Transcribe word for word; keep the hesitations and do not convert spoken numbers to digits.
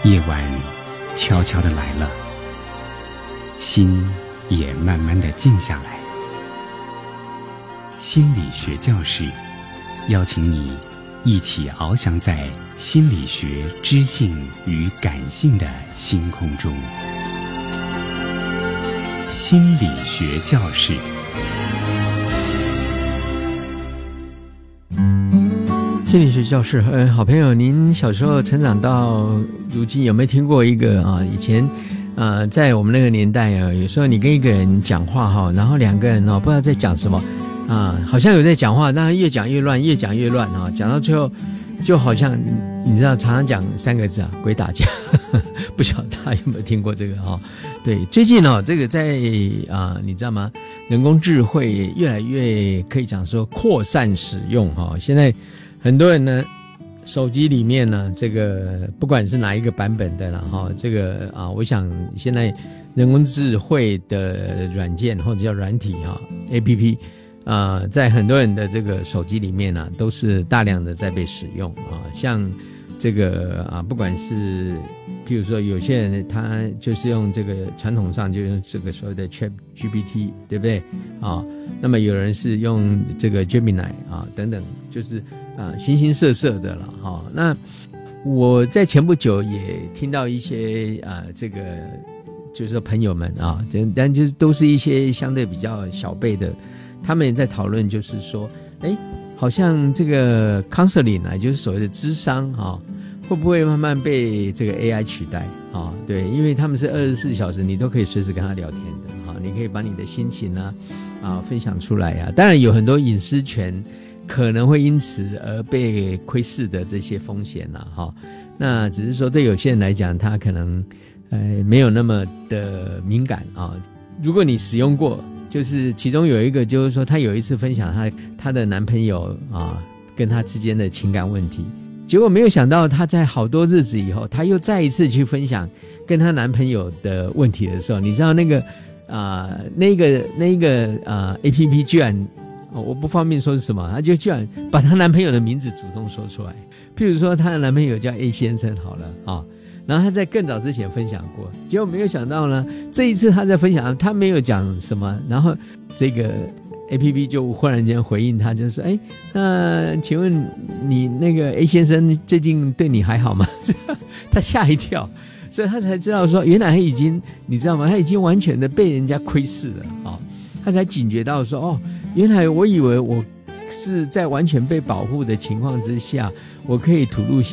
夜晚悄悄地来了，心也慢慢地静下来。心理学教室邀请你一起翱翔在心理学知性与感性的星空中。心理学教室。 心理学教室，呃，好朋友，您小时候成长到如今，有没有听过一个啊？以前，呃，在我们那个年代啊，有时候你跟一个人讲话哈，然后两个人哦不知道在讲什么啊，好像有在讲话，但越讲越乱，越讲越乱啊，讲到最后，就好像你知道，常常讲三个字啊，鬼打架。不晓得大家有没有听过这个哈？对，最近哦，这个在啊、呃，你知道吗？人工智慧越来越可以讲说扩散使用哈，现在。很多人呢，手机里面呢，这个不管是哪一个版本的啦，哈，这个啊，我想现在人工智慧的软件或者叫软体哈 A P P 啊，在很多人的这个手机里面呢、啊，都是大量的在被使用啊，像这个啊，不管是譬如说有些人他就是用这个传统上就用这个所谓的 Chat G P T， 对不对啊？那么有人是用这个 Gemini 啊等等，就是啊形形色色的了哈、啊。那我在前不久也听到一些啊这个就是说朋友们啊，但就是都是一些相对比较小辈的，他们也在讨论，就是说，哎，好像这个 counseling 啊，就是所谓的諮商啊。会不会慢慢被这个 A I 取代啊？对，因为他们是二十四小时，你都可以随时跟他聊天的啊，你可以把你的心情啊啊分享出来啊。当然有很多隐私权可能会因此而被窥视的这些风险啦、啊、哈。那只是说对有些人来讲，他可能呃没有那么的敏感啊。如果你使用过，就是其中有一个就是说，她有一次分享她她的男朋友啊跟她之间的情感问题。结果没有想到，她在好多日子以后，她又再一次去分享跟她男朋友的问题的时候，你知道那个啊、呃，那个那个啊、呃、A P P 居然、哦，我不方便说是什么，她就居然把她男朋友的名字主动说出来。譬如说，她的男朋友叫 A 先生，好了啊、哦，然后她在更早之前分享过，结果没有想到呢，这一次她在分享，她没有讲什么，然后这个。A P P 就忽然间回应他，就说：“哎，那请问你那个 A 先生最近对你还好吗？”他吓一跳，所以他才知道说，原来他已经，你知道吗？他已经完全的被人家窥视了啊、哦！他才警觉到说：“哦，原来我以为我是在完全被保护的情况之下，我可以吐露心。”